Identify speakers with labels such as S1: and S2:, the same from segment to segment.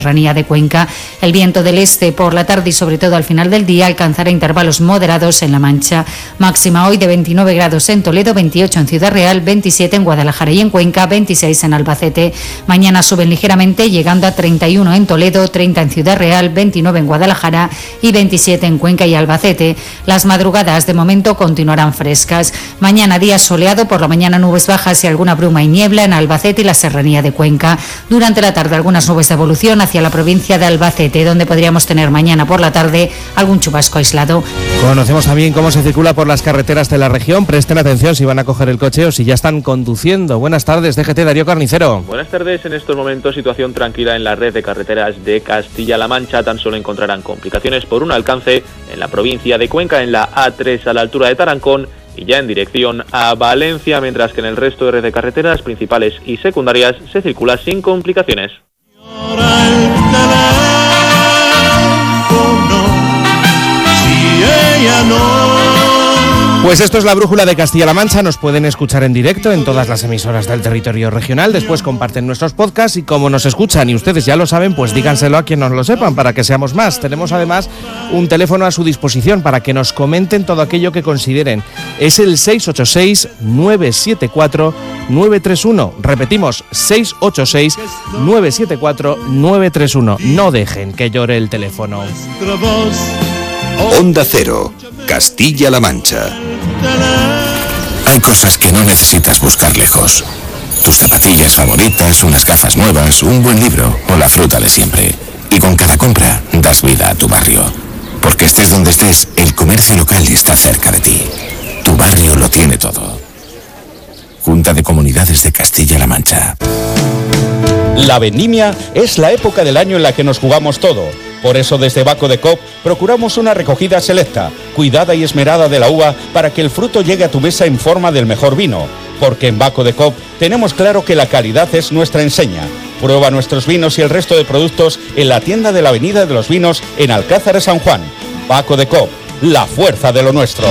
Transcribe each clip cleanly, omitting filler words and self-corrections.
S1: Serranía de Cuenca. El viento del este por la tarde y sobre todo al final del día alcanzará intervalos moderados en La Mancha. Máxima hoy de 29 grados en Toledo, 28 en Ciudad Real, 27 en Guadalajara y en Cuenca, 26 en Albacete. Mañana suben ligeramente llegando a 31 en Toledo, 30 en Ciudad Real, 29 en Guadalajara y 27 en Cuenca y Albacete. Las madrugadas de momento continuarán frescas. Mañana día soleado, por la mañana nubes bajas y alguna bruma y niebla en Albacete y la Serranía de Cuenca. Durante la tarde algunas nubes de evolución hacia la provincia de Albacete, donde podríamos tener mañana por la tarde algún chubasco aislado.
S2: Conocemos también cómo se circula por las carreteras de la región. Presten atención si van a coger el coche o si ya están conduciendo. Buenas tardes, DGT, Darío Carnicero.
S3: Buenas tardes. En estos momentos situación tranquila en la red de carreteras de Castilla-La Mancha. Tan solo encontrarán complicaciones por un alcance en la provincia de Cuenca, en la A3 a la altura de Tarancón y ya en dirección a Valencia, mientras que en el resto de red de carreteras principales y secundarias se circula sin complicaciones.
S2: Pues esto es la brújula de Castilla-La Mancha. Nos pueden escuchar en directo en todas las emisoras del territorio regional. Después comparten nuestros podcasts y como nos escuchan y ustedes ya lo saben, pues díganselo a quien no lo sepan para que seamos más. Tenemos además un teléfono a su disposición para que nos comenten todo aquello que consideren. Es el 686-974-931. Repetimos, 686-974-931. No dejen que llore el teléfono.
S4: Onda Cero, Castilla-La Mancha. Hay cosas que no necesitas buscar lejos. Tus zapatillas favoritas, unas gafas nuevas, un buen libro o la fruta de siempre. Y con cada compra das vida a tu barrio. Porque estés donde estés, el comercio local está cerca de ti. Tu barrio lo tiene todo. Junta de Comunidades de Castilla-La Mancha.
S5: La vendimia es la época del año en la que nos jugamos todo. Por eso desde Baco de Cop procuramos una recogida selecta, cuidada y esmerada de la uva para que el fruto llegue a tu mesa en forma del mejor vino. Porque en Baco de Cop tenemos claro que la calidad es nuestra enseña. Prueba nuestros vinos y el resto de productos en la tienda de la Avenida de los Vinos en Alcázar de San Juan. Baco de Cop, la fuerza de lo nuestro.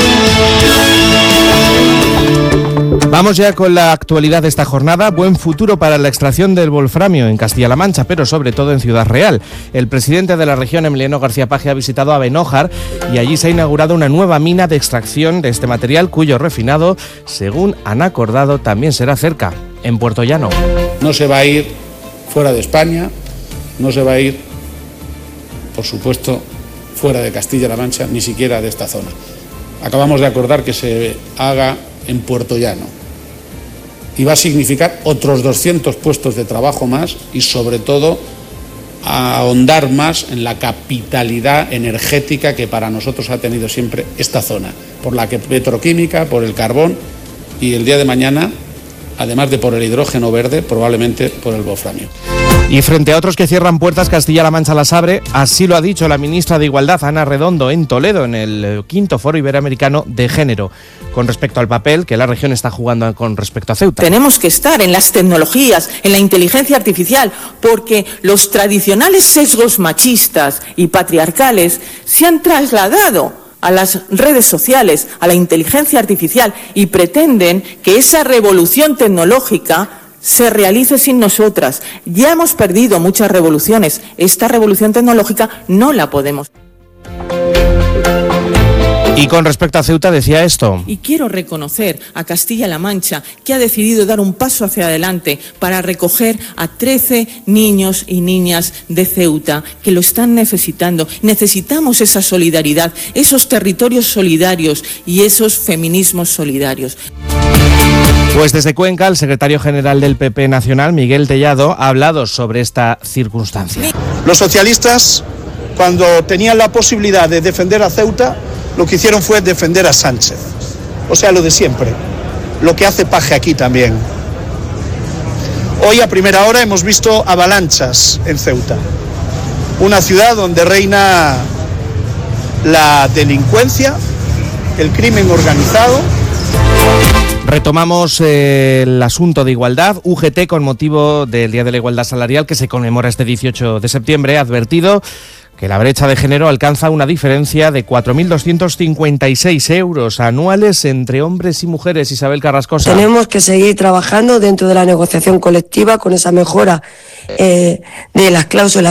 S2: Vamos ya con la actualidad de esta jornada. Buen futuro para la extracción del wolframio en Castilla-La Mancha, pero sobre todo en Ciudad Real. El presidente de la región, Emiliano García Paje, ha visitado a Benójar y allí se ha inaugurado una nueva mina de extracción de este material, cuyo refinado, según han acordado, también será cerca, en Puerto Llano.
S6: No se va a ir fuera de España, no se va a ir, por supuesto, fuera de Castilla-La Mancha, ni siquiera de esta zona. Acabamos de acordar que se haga en Puerto Llano. Y va a significar otros 200 puestos de trabajo más y sobre todo a ahondar más en la capitalidad energética que para nosotros ha tenido siempre esta zona, por la petroquímica, por el carbón y el día de mañana, además de por el hidrógeno verde, probablemente por el wolframio.
S2: Y frente a otros que cierran puertas, Castilla-La Mancha las abre. Así lo ha dicho la ministra de Igualdad, Ana Redondo, en Toledo, en el 5º Foro Iberoamericano de Género, con respecto al papel que la región está jugando con respecto a Ceuta.
S7: Tenemos que estar en las tecnologías, en la inteligencia artificial, porque los tradicionales sesgos machistas y patriarcales se han trasladado a las redes sociales, a la inteligencia artificial, y pretenden que esa revolución tecnológica se realice sin nosotras. Ya hemos perdido muchas revoluciones. Esta revolución tecnológica no la podemos.
S2: Y con respecto a Ceuta decía esto.
S7: Y quiero reconocer a Castilla-La Mancha, que ha decidido dar un paso hacia adelante para recoger a 13 niños y niñas de Ceuta que lo están necesitando. Necesitamos esa solidaridad, esos territorios solidarios y esos feminismos solidarios.
S2: Pues desde Cuenca, el secretario general del PP Nacional, Miguel Tellado, ha hablado sobre esta circunstancia.
S8: Los socialistas, cuando tenían la posibilidad de defender a Ceuta, lo que hicieron fue defender a Sánchez. O sea, lo de siempre. Lo que hace Paje aquí también. Hoy a primera hora hemos visto avalanchas en Ceuta. Una ciudad donde reina la delincuencia, el crimen organizado.
S2: Retomamos el asunto de igualdad. UGT, con motivo del Día de la Igualdad Salarial que se conmemora este 18 de septiembre, ha advertido que la brecha de género alcanza una diferencia de 4.256 euros anuales entre hombres y mujeres. Isabel Carrascosa.
S9: Tenemos que seguir trabajando dentro de la negociación colectiva con esa mejora de las cláusulas